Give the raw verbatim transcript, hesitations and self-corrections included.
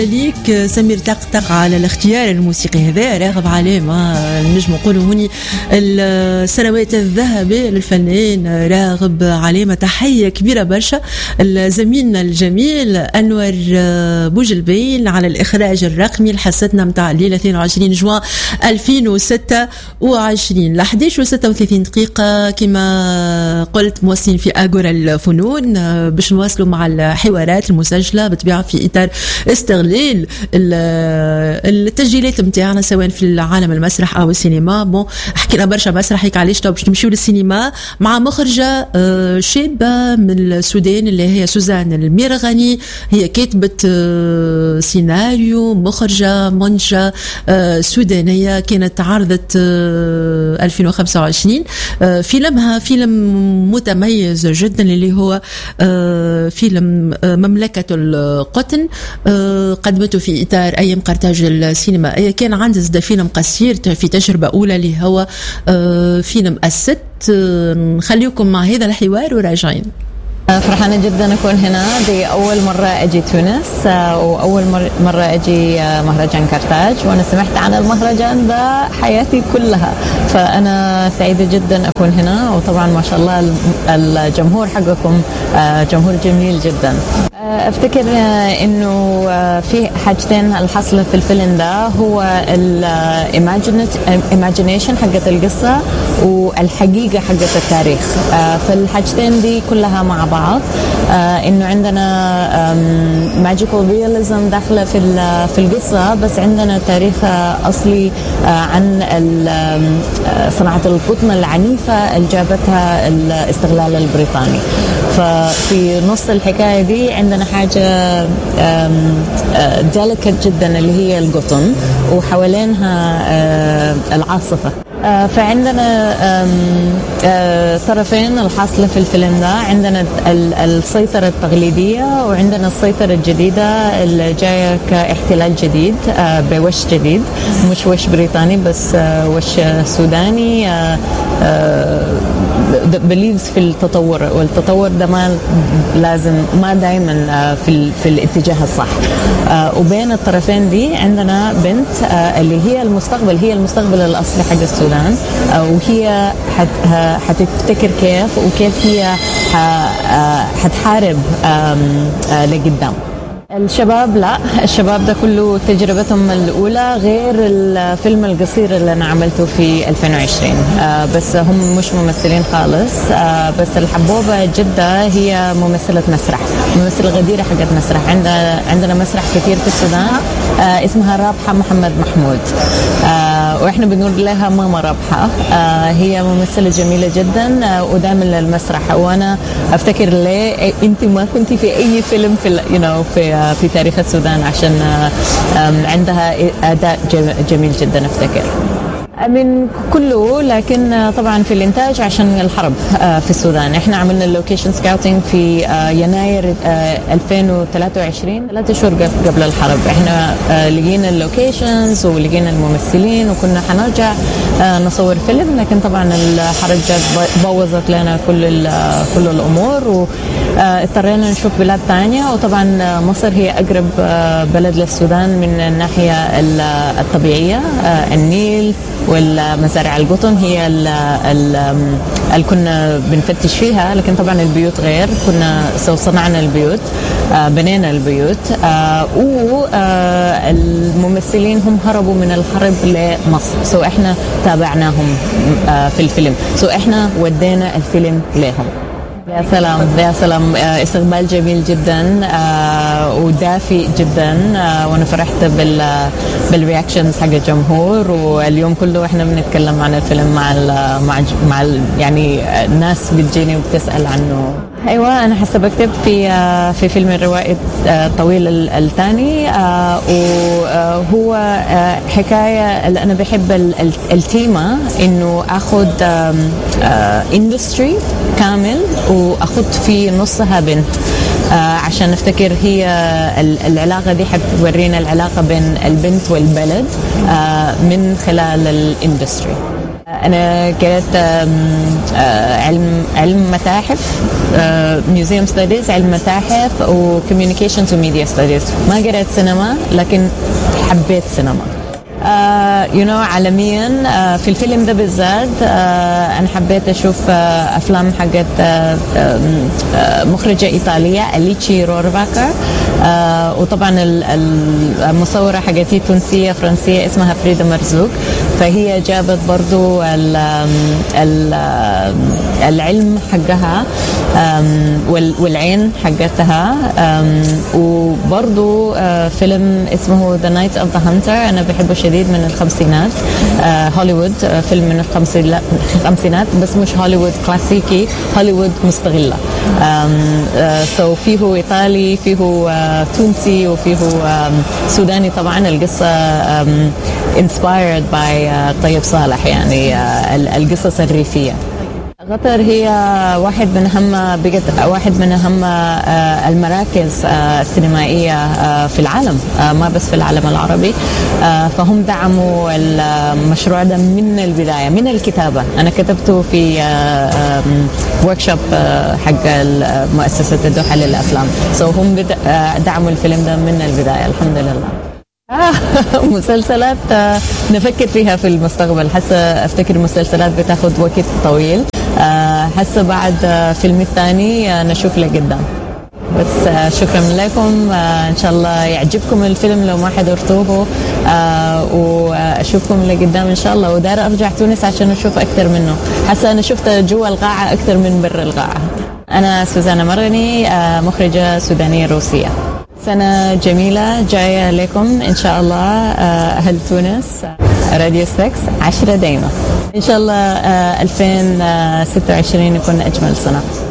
ليك سمير طقطق على الاختيار الموسيقي هذا، راغب عليه ما نجم نقولوا هوني السنوات الذهبية للفنان راغب عليه. تحية كبيرة برشا زميلنا الجميل أنور بوجلبين على الإخراج الرقمي لحصتنا متاع الليلة اثنين وعشرين جوان ألفين وستة وعشرين ل إحدى عشر وستة وثلاثين دقيقة كما قلت موصلين في أجورا الفنون باش نواصلوا مع الحوارات المسجلة بطبيعة في إطار استغلال التسجيلات متاعنا سواء في العالم المسرح او السينما. بون حكينا برشا مسرح هيك علاش باش نمشيو للسينما مع مخرجه شابه من السودان اللي هي سوزان الميرغني. هي كاتبه سيناريو، مخرجه، منتجه سودانيه. كانت عرضت ألفين وخمسة وعشرين فيلمها فيلم متميز جدا اللي هو فيلم مملكه القطن، قدمته في إطار أيام قرطاج السينمائية. كان عندها زد فيلم قصير في تجربة أولى اللي هو فيلم الست. نخليكم مع هذا الحوار وراجعين. فرحانة جدا أكون هنا، دي أول مرة أجي تونس وأول مرة أجي مهرجان قرطاج، وأنا سمعت عن المهرجان ده حياتي كلها، فأنا سعيدة جدا أكون هنا. وطبعا ما شاء الله الجمهور حقكم جمهور جميل جدا. أفتكر إنه في حاجتين الحصل في الفيلم ده، هو الإيماجينيشن حقت القصة والحقيقة حقت التاريخ. فالحاجتين دي كلها مع بعض. إنه عندنا ماجيكال رياليزم داخلة في في القصة، بس عندنا تاريخ أصلي عن صناعة القطن العنيفة اللي جابتها الاستغلال البريطاني. ففي نص الحكاية دي عندنا حاجة ديليكت جدا اللي هي القطن، وحوالينها العاصفة. فعندنا طرفين الحاصلة في الفيلم ده، عندنا السيطرة التقليدية وعندنا السيطرة الجديدة اللي جاية كاحتلال جديد بوش جديد، مش وش بريطاني بس وش سوداني بليفز في التطور، والتطور ده ما لازم ما دايما في في الاتجاه الصح. وبين الطرفين دي عندنا بنت اللي هي المستقبل، هي المستقبل الأصلي حق السودان، وهي حتبتكر كيف وكيف هي حتحارب لقدام. الشباب لا، الشباب ده كله تجربتهم الأولى غير الفيلم القصير اللي أنا عملته في ألفين وعشرين. آه بس هم مش ممثلين خالص. آه بس الحبوبة جدة هي ممثلة مسرح، ممثلة غديرة حقت مسرح. عندنا عندنا مسرح كتير في السودان. آه اسمها رابحة محمد محمود، آه وإحنا بنقول لها ماما رابحة. آه هي ممثلة جميلة جدا آه ودائما للمسرح. وأنا أفتكر ليه أنت ما كنتي في أي فيلم في you know في في تاريخ السودان، عشان عندها أداء جميل جدا أفتكر من كله. لكن طبعا في الإنتاج عشان الحرب في السودان. احنا عملنا اللوكيشن سكاوتينج في يناير ألفين وثلاثة وعشرين، ثلاثة شهور قبل الحرب. احنا لقينا اللوكيشنز ولقينا الممثلين وكنا حنرجع نصور فيلم، لكن طبعا الحرب جات بوظت لنا كل كل الأمور واضطرينا نشوف بلاد تانية. وطبعا مصر هي أقرب بلد للسودان من الناحية الطبيعية، النيل والمزارع القطن هي اللي كنا بنفتش فيها. لكن طبعا البيوت غير، كنا سو صنعنا البيوت، بنينا البيوت. والممثلين هم هربوا من الحرب لمصر، سو احنا تابعناهم في الفيلم، سو احنا ودينا الفيلم لهم. يا سلام يا سلام، استقبال جميل جدا ودافئ جدا. وانا فرحت بال بالرياكشنز حق الجمهور، واليوم كله احنا بنتكلم عن الفيلم مع ال مع مع ال يعني الناس بتجيني وبتسأل عنه. ايوه انا حاسه بكتب في في فيلم الروائي الطويل الثاني، وهو حكايه اللي انا بحب التيمه انه اخذ اندستري كامل واخذ في نصها بنت، عشان نفتكر هي العلاقه دي حتورينا العلاقه بين البنت والبلد من خلال الاندستري. أنا قرأت علم علم متاحف، ميوزيوم ستاديز، علم متاحف وكوميونيكيشنز وميديا ستاديز. ما قرأت سينما لكن حبيت سينما. يو uh, نو you know, عالميا uh, في الفيلم ده بالذات uh, أنا حبيت أشوف uh, أفلام حقت uh, uh, مخرجة إيطالية أليتشي رورباكر، uh, وطبعا المصورة حقتي تونسية فرنسية اسمها فريدة مرزوق، فهي جابت برضو ال ال العلم حقها والعين حقتها، وبرضو فيلم اسمه The Night of the Hunter أنا بحبه شديد من الخمسينات، هوليوود، فيلم من الخمسينات بس مش هوليوود كلاسيكي، هوليوود مستغلة. سو فيه إيطالي، فيه تونسي، وفيه سوداني. طبعا القصة inspired by طيب صالح، يعني القصص الريفية. قطر هي واحد من أهم بقت واحد من أهم المراكز السينمائية في العالم، ما بس في العالم العربي، فهم دعموا المشروع ده من البداية، من الكتابة. أنا كتبته في وركشوب حق مؤسسة الدوحة للأفلام، سو هم دعموا الفيلم ده من البداية الحمد لله. مسلسلات نفكر فيها في المستقبل، حاسة أفتكر مسلسلات بتاخد وقت طويل، حاسة بعد فيلم الثاني نشوف لقدام. بس شكرا لكم، إن شاء الله يعجبكم الفيلم لو ما حضرتوه، وأشوفكم لقدام إن شاء الله. ودار أرجع تونس عشان أشوف أكثر منه، حاسة أنا شفت جوا القاعة أكثر من برا القاعة. أنا سوزانا مرغني، مخرجة سودانية روسية. سنة جميلة جاية لكم إن شاء الله، أهل تونس. راديو ستكس عشرة دايما إن شاء الله. ألفين وستة وعشرين يكون أجمل سنة.